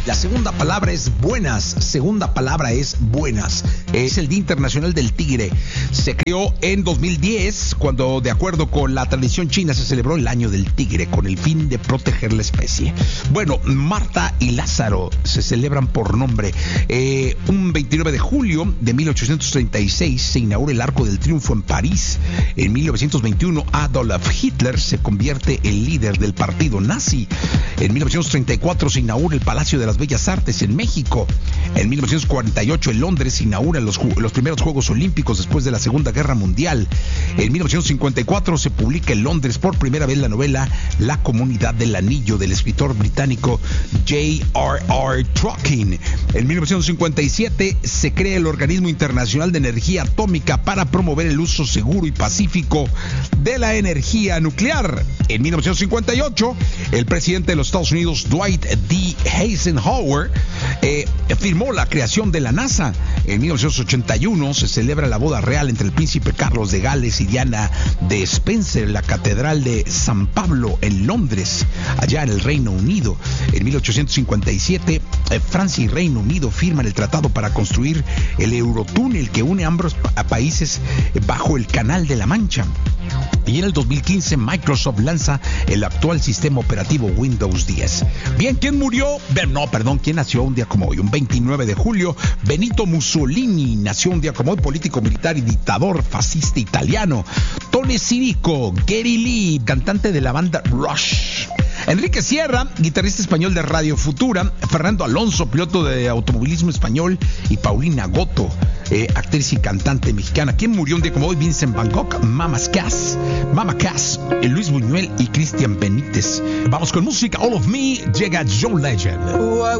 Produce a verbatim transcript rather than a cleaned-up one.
La segunda palabra es buenas. Segunda palabra es buenas. Es el Día Internacional del Tigre. Se creó en dos mil diez, cuando, de acuerdo con la tradición china, se celebró el Año del Tigre con el fin de proteger la especie. Bueno, Marta y Lázaro se celebran por nombre. Eh, un veintinueve de julio de mil ochocientos treinta y seis se inaugura el Arco del Triunfo en París. En mil novecientos veintiuno, Adolf Hitler se convierte en líder del partido nazi. En mil novecientos treinta y cuatro se inaugura el Palacio de las Bellas Artes en México. En mil novecientos cuarenta y ocho, en Londres, se inauguran los, los primeros Juegos Olímpicos después de la Segunda Guerra Mundial. En mil novecientos cincuenta y cuatro se publica en Londres por primera vez la novela La Comunidad del Anillo, del escritor británico J R R Tolkien. En mil novecientos cincuenta y siete se crea el Organismo Internacional de Energía Atómica para promover el uso seguro y pacífico de la energía nuclear. En mil novecientos cincuenta y ocho, el presidente de los Estados Unidos, Dwight D. Eisenhower, eh, firmó la creación de la NASA. En mil novecientos ochenta y uno se celebra la boda real entre el príncipe Carlos de Gales y Diana de Spencer en la Catedral de San Pablo en Londres, allá en el Reino Unido. En mil ochocientos cincuenta y siete, eh, Francia y Reino Unido firman el tratado para construir el Eurotúnel que une a ambos pa- países bajo el Canal de la Mancha. Y en el dos mil quince, Microsoft lanza el actual sistema operativo Windows diez. Bien, ¿quién murió? No, perdón, ¿quién nació un día como hoy? Un veintinueve de julio, Benito Mussolini nació un día como hoy, político, militar y dictador fascista italiano. Tony Sirico, Geddy Lee, cantante de la banda Rush. Enrique Sierra, guitarrista español de Radio Futura. Fernando Alonso, piloto de automovilismo español. Y Paulina Goto, eh, actriz y cantante mexicana. ¿Quién murió un día como hoy? Vincent Van Gogh, Mama Cass, Mama Cass, Luis Buñuel y Cristian Benítez. Vamos con música. All of Me, llega John Legend.